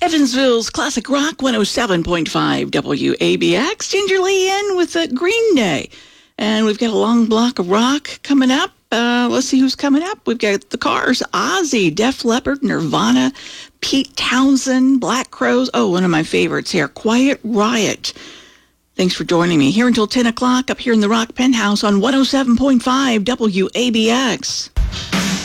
Evansville's Classic Rock 107.5 WABX. Ginger Lee in with Green Day. And we've got a long block of rock coming up. Let's see who's coming up. We've got The Cars, Ozzy, Def Leppard, Nirvana, Pete Townsend, Black Crowes. Oh, one of my favorites here, Quiet Riot. Thanks for joining me here until 10 o'clock up here in the Rock Penthouse on 107.5 WABX.